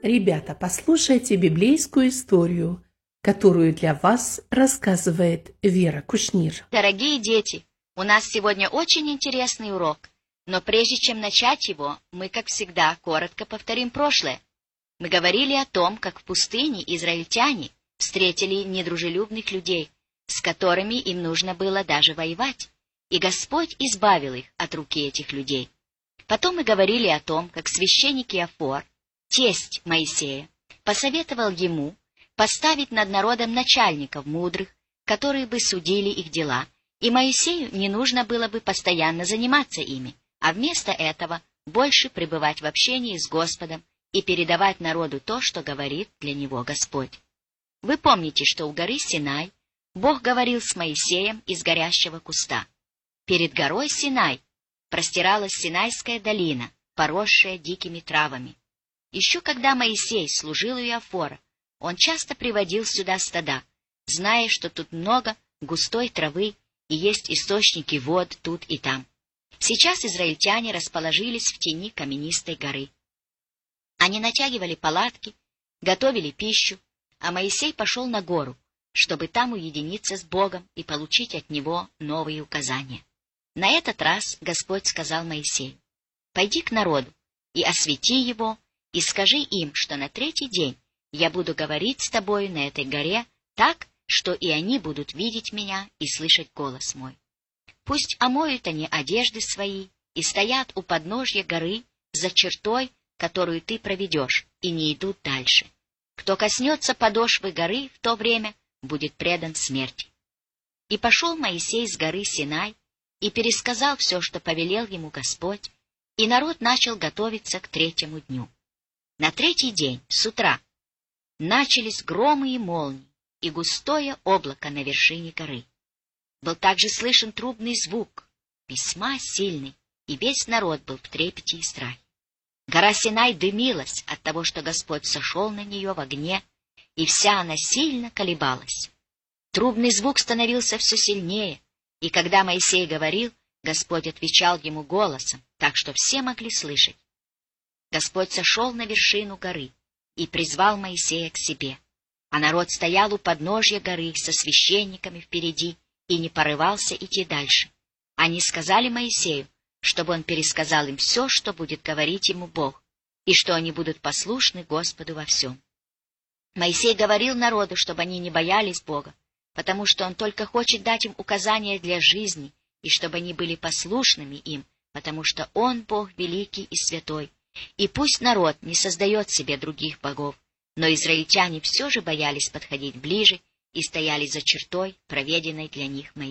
Ребята, послушайте библейскую историю, которую для вас рассказывает Вера Кушнир. Дорогие дети, у нас сегодня очень интересный урок, но прежде чем начать его, мы, как всегда, коротко повторим прошлое. Мы говорили о том, как в пустыне израильтяне встретили недружелюбных людей, с которыми им нужно было даже воевать, и Господь избавил их от руки этих людей. Потом мы говорили о том, как священник Иофор, тесть Моисея, посоветовал ему поставить над народом начальников мудрых, которые бы судили их дела, и Моисею не нужно было бы постоянно заниматься ими, а вместо этого больше пребывать в общении с Господом и передавать народу то, что говорит для него Господь. Вы помните, что у горы Синай Бог говорил с Моисеем из горящего куста. Перед горой Синай простиралась Синайская долина, поросшая дикими травами. Еще когда Моисей служил у Иофора, он часто приводил сюда стада, зная, что тут много густой травы и есть источники вод тут и там. Сейчас израильтяне расположились в тени каменистой горы. Они натягивали палатки, готовили пищу, а Моисей пошел на гору, чтобы там уединиться с Богом и получить от Него новые указания. На этот раз Господь сказал Моисею: «Пойди к народу и освети его, и скажи им, что на третий день я буду говорить с тобою на этой горе так, что и они будут видеть меня и слышать голос мой. Пусть омоют они одежды свои и стоят у подножья горы за чертой, которую ты проведешь, и не идут дальше. Кто коснется подошвы горы в то время, будет предан смерти». И пошел Моисей с горы Синай и пересказал все, что повелел ему Господь, и народ начал готовиться к третьему дню. На третий день, с утра, начались громы и молнии, и густое облако на вершине горы. Был также слышен трубный звук, весьма сильный, и весь народ был в трепете и страхе. Гора Синай дымилась от того, что Господь сошел на нее в огне, и вся она сильно колебалась. Трубный звук становился все сильнее, и когда Моисей говорил, Господь отвечал ему голосом, так что все могли слышать. Господь сошел на вершину горы и призвал Моисея к себе, а народ стоял у подножья горы со священниками впереди и не порывался идти дальше. Они сказали Моисею, чтобы он пересказал им все, что будет говорить ему Бог, и что они будут послушны Господу во всем. Моисей говорил народу, чтобы они не боялись Бога, потому что он только хочет дать им указания для жизни, и чтобы они были послушными им, потому что он Бог великий и святой. И пусть народ не создает себе других богов, но израильтяне все же боялись подходить ближе и стояли за чертой, проведенной для них Моисеем.